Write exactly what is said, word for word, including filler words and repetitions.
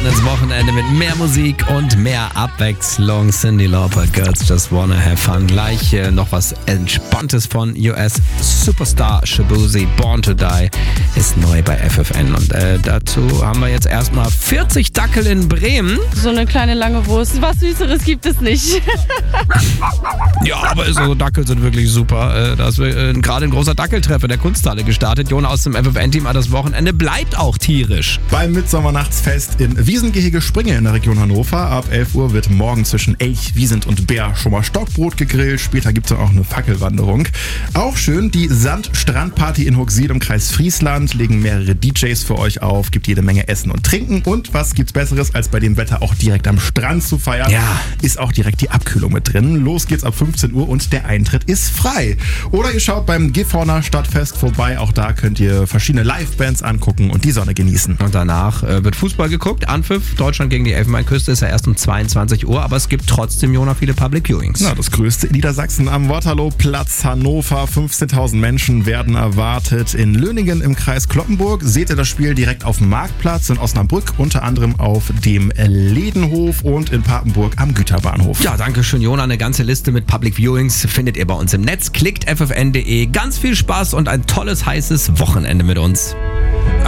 ins Wochenende mit mehr Musik und mehr Abwechslung. Cyndi Lauper, Girls Just Wanna Have Fun. Gleich äh, noch was Entspanntes von U S-Superstar Shaboozey. Born to Die ist neu bei F F N. Und äh, dazu haben wir jetzt erstmal vierzig Dackel in Bremen. So eine kleine lange Wurst. Was Süßeres gibt es nicht. Ja, aber so Dackel sind wirklich super. Äh, da ist äh, gerade ein großer Dackeltreffer der Kunsthalle gestartet. Jona aus dem F F N-Team hat das Wochenende bleibt auch tierisch. Beim Mitsommernachtsfest in Wiesengehege Springe in der Region Hannover. Ab elf Uhr wird morgen zwischen Elch, Wiesent und Bär schon mal Stockbrot gegrillt. Später gibt es auch eine Fackelwanderung. Auch schön, die Sand-Strand-Party in Hochsiel im Kreis Friesland. Legen mehrere D Js für euch auf, gibt jede Menge Essen und Trinken. Und was gibt's Besseres, als bei dem Wetter auch direkt am Strand zu feiern? Ja. Ist auch direkt die Abkühlung mit drin. Los geht's ab fünfzehn Uhr und der Eintritt ist frei. Oder ihr schaut beim Gifhorner Stadtfest vorbei. Auch da könnt ihr verschiedene Live-Bands angucken und die Sonne genießen. Und danach äh, wird Fußball geguckt. Anpfiff, Deutschland gegen die Elfenbeinküste ist ja erst um zweiundzwanzig Uhr, aber es gibt trotzdem, Jona, viele Public Viewings. Na, das größte in Niedersachsen am Waterloo-Platz Hannover. fünfzehntausend Menschen werden erwartet. In Löningen im Kreis Cloppenburg seht ihr das Spiel direkt auf dem Marktplatz. In Osnabrück unter anderem auf dem Ledenhof und in Papenburg am Güterbahnhof. Ja, danke schön, Jona. Eine ganze Liste mit Public Viewings findet ihr bei uns im Netz. Klickt f f n punkt d e. Ganz viel Spaß und ein tolles, heißes Wochenende mit uns.